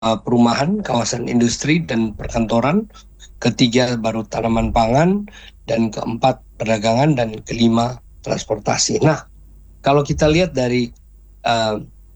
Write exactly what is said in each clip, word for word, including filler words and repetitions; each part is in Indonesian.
perumahan, kawasan industri dan perkantoran, ketiga baru tanaman pangan, dan keempat perdagangan, dan kelima transportasi. Nah, kalau kita lihat dari uh,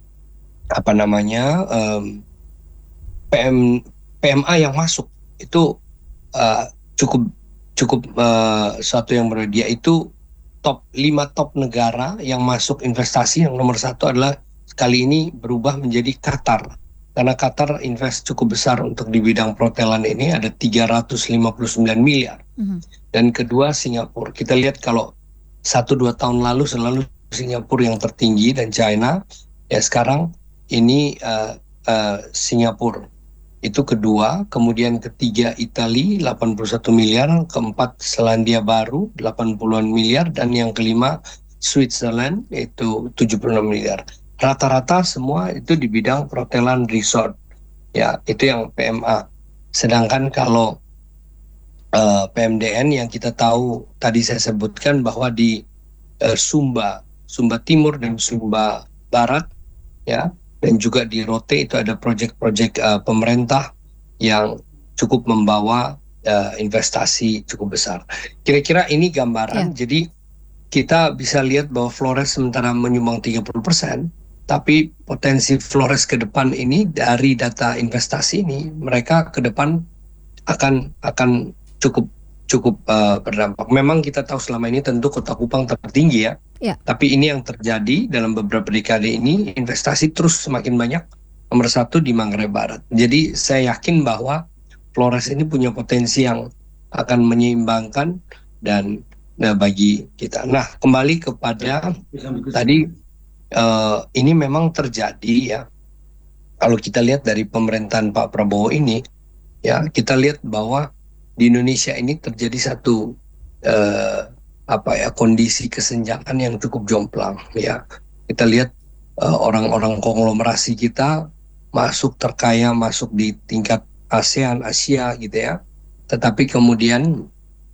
apa namanya um, P M P M A yang masuk itu uh, cukup cukup uh, suatu yang berbeda. Dia itu top lima top negara yang masuk investasi. Yang nomor satu adalah kali ini berubah menjadi Qatar, karena Qatar invest cukup besar untuk di bidang perhotelan ini, ada tiga ratus lima puluh sembilan miliar. Mm-hmm. Dan kedua Singapura. Kita lihat kalau satu dua tahun lalu selalu Singapura yang tertinggi dan China, ya sekarang ini uh, uh, Singapura itu kedua, kemudian ketiga Italia delapan puluh satu miliar, keempat Selandia Baru delapan puluhan miliar, dan yang kelima Switzerland itu tujuh puluh enam miliar. Rata-rata semua itu di bidang perhotelan resort. Ya, itu yang P M A. Sedangkan kalau uh, P M D N yang kita tahu tadi saya sebutkan bahwa di uh, Sumba, Sumba Timur dan Sumba Barat, ya, dan juga di Rote itu ada proyek-proyek uh, pemerintah yang cukup membawa uh, investasi cukup besar. Kira-kira ini gambaran. Yeah. Jadi kita bisa lihat bahwa Flores sementara menyumbang tiga puluh persen, tapi potensi Flores ke depan ini dari data investasi ini, mereka ke depan akan akan cukup cukup uh, berdampak. Memang kita tahu selama ini tentu Kota Kupang tertinggi ya. Ya. Tapi ini yang terjadi dalam beberapa dekade ini, investasi terus semakin banyak. Nomor satu di Manggarai Barat. Jadi saya yakin bahwa Flores ini punya potensi yang akan menyeimbangkan dan nah, bagi kita. Nah, kembali kepada tadi uh, ini memang terjadi ya. Kalau kita lihat dari pemerintahan Pak Prabowo ini, ya kita lihat bahwa di Indonesia ini terjadi satu uh, apa ya kondisi kesenjangan yang cukup jomplang ya. Kita lihat uh, orang-orang konglomerasi kita masuk terkaya, masuk di tingkat ASEAN, Asia gitu ya. Tetapi kemudian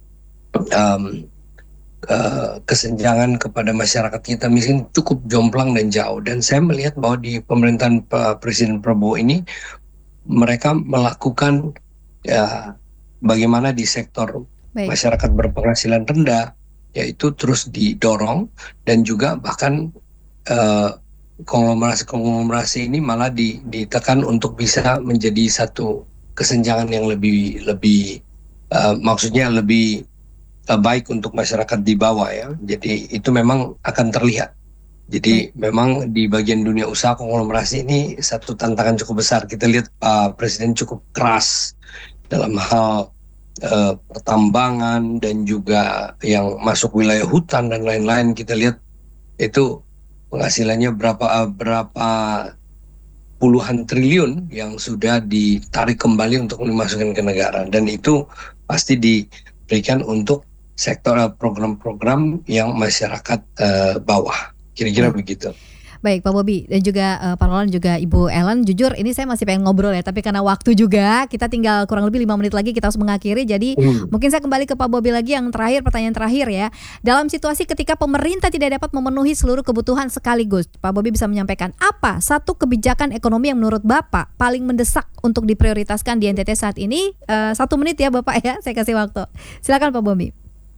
um, uh, kesenjangan kepada masyarakat kita miskin cukup jomplang dan jauh. Dan saya melihat bahwa di pemerintahan uh, Presiden Prabowo ini mereka melakukan ya bagaimana di sektor Baik. masyarakat berpenghasilan rendah, yaitu terus didorong, dan juga bahkan uh, konglomerasi-konglomerasi ini malah di, ditekan untuk bisa menjadi satu kesenjangan yang lebih lebih uh, maksudnya lebih uh, baik untuk masyarakat di bawah ya. Jadi itu memang akan terlihat. Jadi Baik. memang di bagian dunia usaha konglomerasi ini satu tantangan cukup besar. Kita lihat uh, Presiden cukup keras dalam hal uh, pertambangan dan juga yang masuk wilayah hutan dan lain-lain. Kita lihat itu penghasilannya berapa uh, berapa puluhan triliun yang sudah ditarik kembali untuk dimasukkan ke negara, dan itu pasti diberikan untuk sektor uh, program-program yang masyarakat uh, bawah. Kira-kira hmm. begitu. Baik Pak Bobi dan juga uh, Pak Roland juga Ibu Ellen, jujur ini saya masih pengen ngobrol ya, tapi karena waktu juga kita tinggal kurang lebih lima menit lagi kita harus mengakhiri. Jadi hmm. mungkin saya kembali ke Pak Bobi lagi yang terakhir, pertanyaan terakhir ya. Dalam situasi ketika pemerintah tidak dapat memenuhi seluruh kebutuhan sekaligus, Pak Bobi bisa menyampaikan apa satu kebijakan ekonomi yang menurut Bapak paling mendesak untuk diprioritaskan di N T T saat ini? Uh, satu menit ya Bapak ya, saya kasih waktu. Silakan Pak Bobi.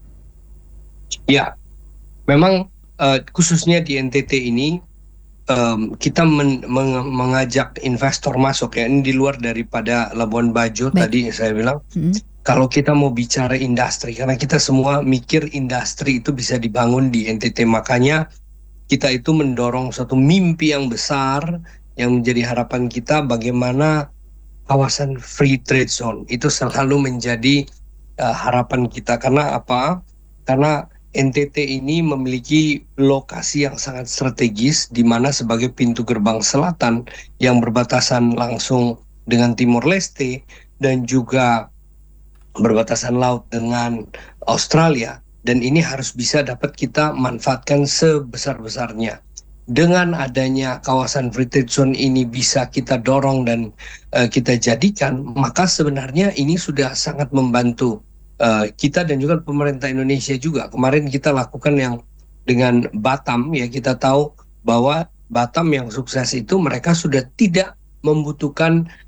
Ya, memang uh, khususnya di N T T ini Um, kita men, meng, mengajak investor masuk ya. Ini di luar daripada Labuan Bajo. Baik. Tadi saya bilang hmm. kalau kita mau bicara industri, karena kita semua mikir industri itu bisa dibangun di N T T, makanya kita itu mendorong suatu mimpi yang besar yang menjadi harapan kita, bagaimana kawasan free trade zone itu selalu menjadi uh, harapan kita. Karena apa? Karena N T T ini memiliki lokasi yang sangat strategis, di mana sebagai pintu gerbang selatan yang berbatasan langsung dengan Timor Leste dan juga berbatasan laut dengan Australia, dan ini harus bisa dapat kita manfaatkan sebesar-besarnya. Dengan adanya kawasan free trade zone ini bisa kita dorong dan uh, kita jadikan, maka sebenarnya ini sudah sangat membantu Uh, kita dan juga pemerintah Indonesia juga. Kemarin kita lakukan yang dengan Batam ya, kita tahu bahwa Batam yang sukses itu mereka sudah tidak membutuhkan